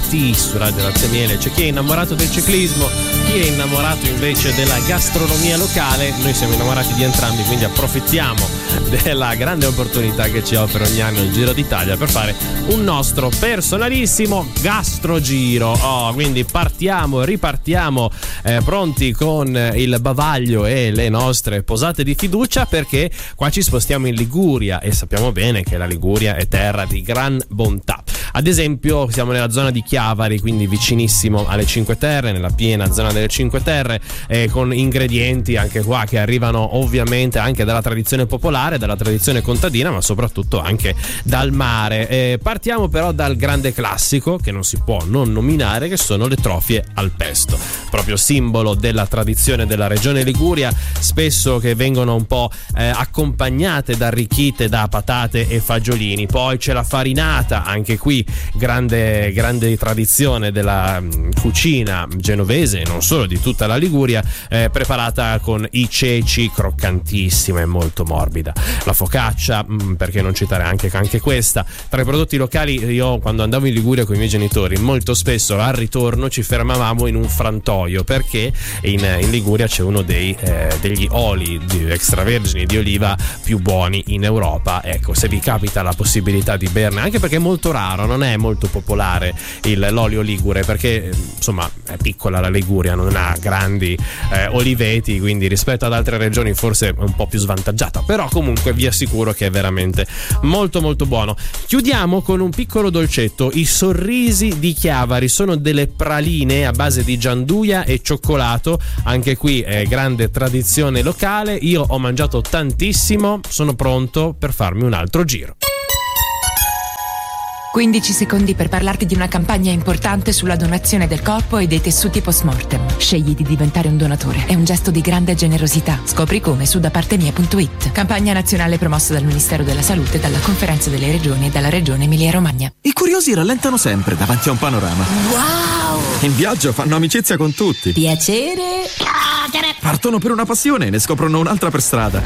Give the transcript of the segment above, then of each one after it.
innamorati su Radio Latte Miele. C'è chi è innamorato del ciclismo, chi è innamorato invece della gastronomia locale. Noi siamo innamorati di entrambi, quindi approfittiamo della grande opportunità che ci offre ogni anno il Giro d'Italia per fare un nostro personalissimo gastrogiro. Quindi ripartiamo pronti con il bavaglio e le nostre posate di fiducia, perché qua ci spostiamo in Liguria e sappiamo bene che la Liguria è terra di gran bontà. Ad esempio siamo nella zona di Chiavari, quindi vicinissimo alle Cinque Terre, nella piena zona delle Cinque Terre, con ingredienti anche qua che arrivano ovviamente anche dalla tradizione popolare, dalla tradizione contadina, ma soprattutto anche dal mare. Partiamo però dal grande classico che non si può non nominare, che sono le trofie al pesto, proprio simbolo della tradizione della regione Liguria, spesso che vengono un po' accompagnate, arricchite da patate e fagiolini. Poi c'è la farinata, anche qui grande tradizione della cucina genovese, non solo di tutta la Liguria, preparata con i ceci, croccantissima e molto morbida. La focaccia, perché non citare anche questa. Tra i prodotti locali, io quando andavo in Liguria con i miei genitori molto spesso al ritorno ci fermavamo in un frantoio, perché in Liguria c'è uno degli oli extravergini di oliva più buoni in Europa. Ecco, se vi capita la possibilità di berne, anche perché è molto raro, non è molto popolare l'olio ligure, perché insomma è piccola la Liguria, non ha grandi oliveti, quindi rispetto ad altre regioni forse è un po' più svantaggiata, però comunque vi assicuro che è veramente molto molto buono. Chiudiamo con un piccolo dolcetto, i sorrisi di Chiavari. Sono delle praline a base di gianduia e cioccolato, anche qui è grande tradizione locale. Io ho mangiato tantissimo, sono pronto per farmi un altro giro. 15 secondi per parlarti di una campagna importante sulla donazione del corpo e dei tessuti post-mortem. Scegli di diventare un donatore. È un gesto di grande generosità. Scopri come su dapartemia.it. Campagna nazionale promossa dal Ministero della Salute, dalla Conferenza delle Regioni e dalla Regione Emilia-Romagna. I curiosi rallentano sempre davanti a un panorama. Wow! In viaggio fanno amicizia con tutti. Piacere. Partono per una passione e ne scoprono un'altra per strada.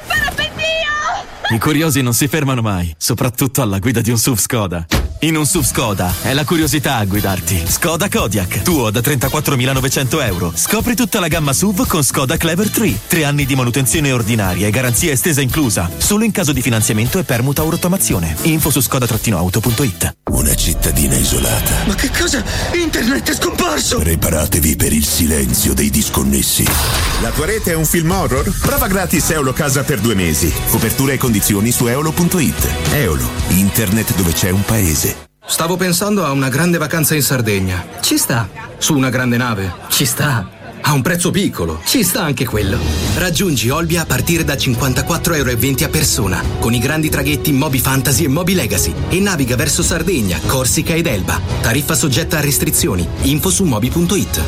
I curiosi non si fermano mai, soprattutto alla guida di un SUV Skoda. In un SUV Skoda è la curiosità a guidarti. Skoda Kodiaq, tuo da 34.900 euro. Scopri tutta la gamma SUV con Skoda Clever 3. 3 anni di manutenzione ordinaria e garanzia estesa inclusa. Solo in caso di finanziamento e permuta o rottamazione. Info su skoda-auto.it. Una cittadina isolata. Ma che cosa? Internet è scomparso! Preparatevi per il silenzio dei disconnessi. La tua rete è un film horror? Prova gratis Eolo Casa per 2 mesi. Copertura e condizioni su eolo.it. Eolo, internet dove c'è un paese. Stavo pensando a una grande vacanza in Sardegna. Ci sta. Su una grande nave. Ci sta. A un prezzo piccolo. Ci sta anche quello. Raggiungi Olbia a partire da 54,20 € a persona, con i grandi traghetti Moby Fantasy e Moby Legacy, e naviga verso Sardegna, Corsica ed Elba. Tariffa soggetta a restrizioni. Info su moby.it.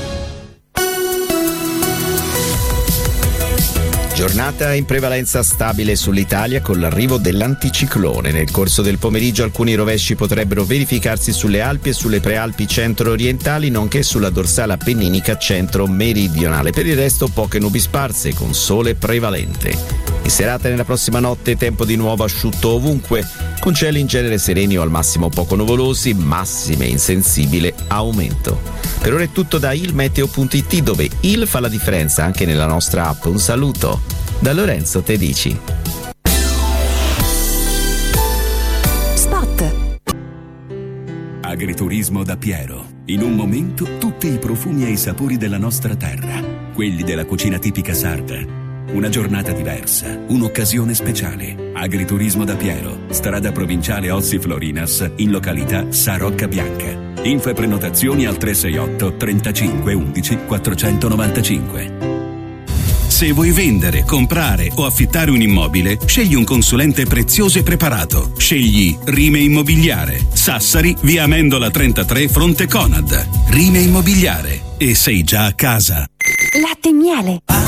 Giornata in prevalenza stabile sull'Italia con l'arrivo dell'anticiclone. Nel corso del pomeriggio alcuni rovesci potrebbero verificarsi sulle Alpi e sulle prealpi centro-orientali, nonché sulla dorsale appenninica centro-meridionale. Per il resto poche nubi sparse con sole prevalente. In serata e nella prossima notte tempo di nuovo asciutto ovunque, con cieli in genere sereni o al massimo poco nuvolosi, massime in sensibile aumento. Per ora è tutto da ilmeteo.it, dove il fa la differenza anche nella nostra app. Un saluto da Lorenzo Tedici. Spot. Agriturismo da Piero. In un momento tutti i profumi e i sapori della nostra terra, quelli della cucina tipica sarda. Una giornata diversa, un'occasione speciale. Agriturismo da Piero, strada provinciale Ossi Florinas, in località Sa Rocca Bianca. Info e prenotazioni al 368 35 11 495. Se vuoi vendere, comprare o affittare un immobile, scegli un consulente prezioso e preparato. Scegli Rime Immobiliare. Sassari, via Amendola 33, fronte Conad. Rime Immobiliare. E sei già a casa. Latte Miele.